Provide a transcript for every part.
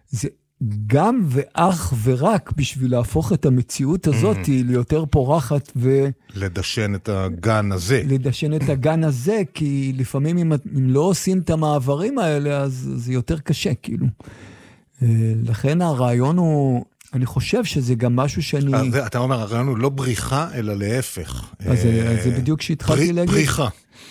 זה גם ואך ורק בשביל להפוך את המציאות הזאת ליותר פורחת לדשן את הגן הזה. לדשן את הגן הזה, כי לפעמים אם לא עושים את המעברים האלה, אז זה יותר קשה, כאילו. לכן הרעיון הוא, אני חושב שזה גם משהו שאני... אתה אומר, הרעיון הוא לא בריחה, אלא להפך. אז זה בדיוק שהתחלתי להגיד. בריחה.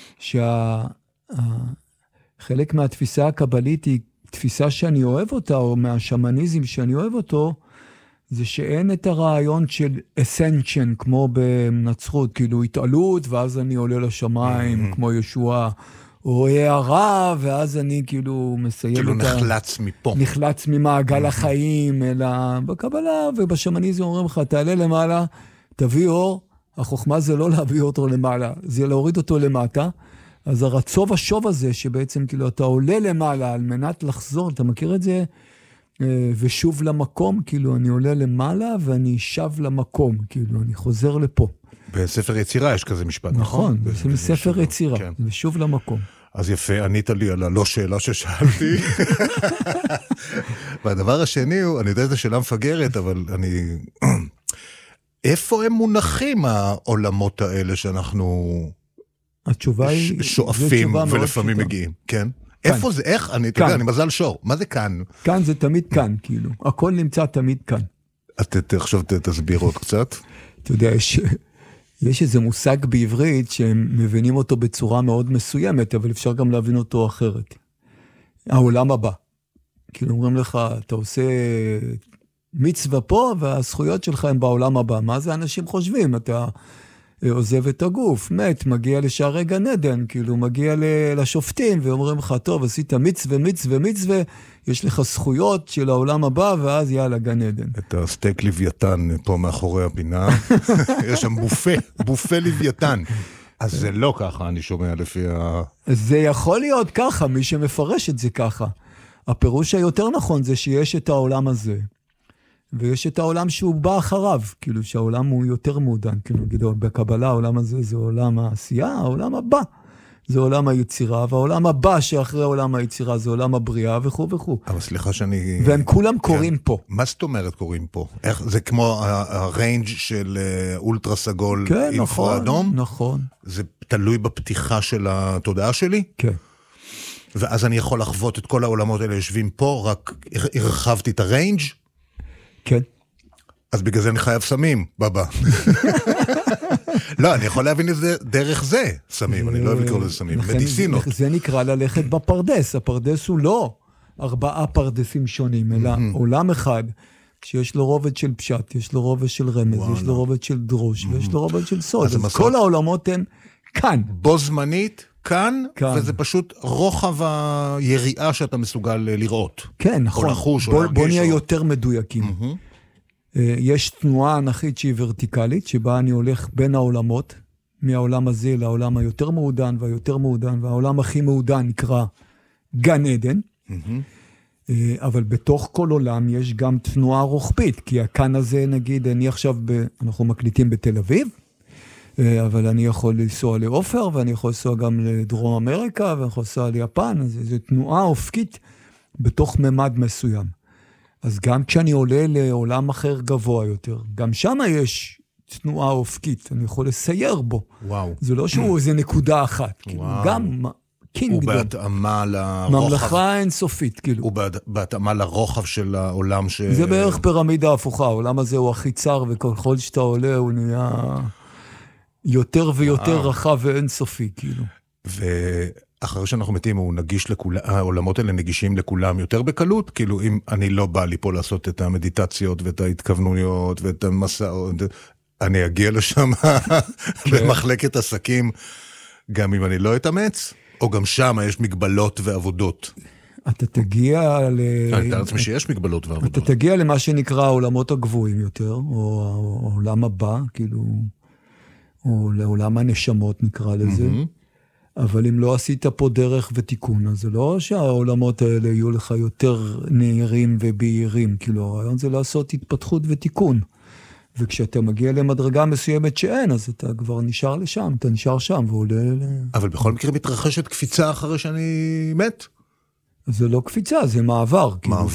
חלק מהתפיסה הקבלית היא תפיסה שאני אוהב אותה, או מהשמניזם שאני אוהב אותו, זה שאין את הרעיון של אסנשן, כמו בנצרות, כאילו התעלות, ואז אני עולה לשמיים, כמו ישוע, או הערה, ואז אני כאילו מסיים כאילו נחלץ מפה. נחלץ ממעגל החיים, אלא בקבלה, ובשמניזם אומרים לך, תעלה למעלה, תביא אור, החוכמה זה לא להביא אותו למעלה, זה להוריד אותו למטה, אז הרצוב השוב הזה, שבעצם כאילו אתה עולה למעלה על מנת לחזור, אתה מכיר את זה? ושוב למקום, כאילו אני עולה למעלה ואני שב למקום, כאילו אני חוזר לפה. בספר יצירה יש כזה משפט, נכון? נכון, בספר יצירה, ושוב למקום. אז יפה, ענית לי על הלא שאלה ששאלתי. והדבר השני הוא, אני יודע את השאלה מפגרת, אבל אני... איפה הם מונחים העולמות האלה שאנחנו... התשובה היא... שואפים ולפעמים מגיעים, כן? איפה זה, איך? אני מזל שור, מה זה כאן? כאן זה תמיד כאן, כאילו. הכל נמצא תמיד כאן. עכשיו תסביר עוד קצת. אתה יודע, יש איזה מושג בעברית שהם מבינים אותו בצורה מאוד מסוימת, אבל אפשר גם להבין אותו אחרת. העולם הבא. כאילו אומרים לך, אתה עושה מצווה פה, והזכויות שלך הן בעולם הבא. מה זה אנשים חושבים? אתה עוזב את הגוף, מת, מגיע לשערי גן עדן, כאילו מגיע לשופטים, ואומרים לך, טוב, עשית מצווה, יש לך זכויות של העולם הבא, ואז יאללה, גן עדן. את הסטייק לוויתן פה מאחורי הפינה, יש שם בופה לוויתן. אז זה לא ככה, אני שומע לפי זה יכול להיות ככה, מי שמפרש את זה ככה. הפירוש היותר נכון זה שיש את העולם הזה, ויש את העולם שהוא בא אחריו, כאילו שהעולם הוא יותר מעודן, כאילו נגיד בקבלה העולם הזה זה עולם העשייה, העולם הבא זה עולם היצירה, והעולם הבא שאחרי עולם היצירה זה עולם הבריאה וכו' וכו'. אבל סליחה שאני... והם כולם קוראים פה. מה זאת אומרת קוראים פה? זה כמו הריינג' של אולטרה סגול אינפרה אדום? נכון. זה תלוי בפתיחה של התודעה שלי? כן. ואז אני יכול לחוות את כל העולמות האלה יושבים פה, רק הרחבתי את הריינג'? כן. אז בגלל זה אני חייב סמים, בבא. לא, אני יכול להבין את זה דרך זה, סמים, אני לא אוהב לקרוא לזה סמים, מדיסינות. זה נקרא ללכת בפרדס, הפרדס הוא לא 4 פרדסים שונים, אלא עולם אחד, שיש לו רובד של פשט, יש לו רובד של רמז, יש לו רובד של דרוש, ויש לו רובד של סוד, אז כל העולמות הם כאן. בו זמנית, כאן, וזה פשוט רוחב היריעה שאתה מסוגל לראות. כן, נכון. בוא נהיה יותר מדויקים. יש תנועה אנכית שהיא ורטיקלית, שבה אני הולך בין העולמות, מהעולם הזה לעולם היותר מעודן והיותר מעודן, והעולם הכי מעודן נקרא גן עדן, אבל בתוך כל עולם יש גם תנועה רוחבית, כי הכאן הזה נגיד, אנחנו מקליטים בתל אביב, אבל אני יכול לנסוע לאופר, ואני יכול לנסוע גם לדרום אמריקה, ואני יכול לנסוע ליפן, אז זו תנועה אופקית בתוך ממד מסוים. אז גם כשאני עולה לעולם אחר גבוה יותר, גם שם יש תנועה אופקית, אני יכול לסייר בו. וואו. זה לא שהוא איזה נקודה אחת, כאילו, גם קינגדום. הוא בהתאמה לרוחב. ממלכה אינסופית, כאילו. הוא בהתאמה לרוחב של העולם ש... זה בערך פירמידה הפוכה, העולם הזה הוא הכי צר, וכל שאתה עולה הוא נהיה יותר ויותר רחב ואינסופי, כאילו. אחרי שאנחנו מתים, הוא נגיש לכולם, העולמות האלה נגישים לכולם יותר בקלות, כאילו אם אני לא בא לי פה לעשות את המדיטציות ואת ההתכוונויות ואת המסעות, אני אגיע לשם במחלקת עסקים, גם אם אני לא אתאמץ, או גם שם יש מגבלות ועבודות. אתה תגיע אני אתאר לעצמי שיש מגבלות ועבודות. אתה תגיע למה שנקרא העולמות הגבוהים יותר, או העולם הבא, כאילו, או לעולם הנשמות נקרא לזה. אבל אם לא עשית פה דרך ותיקון, אז זה לא שהעולמות האלה יהיו לך יותר נהירים ובהירים, כאילו הרעיון זה לעשות התפתחות ותיקון. וכשאתה מגיע למדרגה מסוימת שאין, אז אתה כבר נשאר לשם, אתה נשאר שם ועולה... אבל בכל מקרה מתרחשת קפיצה אחרי שאני מת? זה לא קפיצה, זה מעבר. מעבר.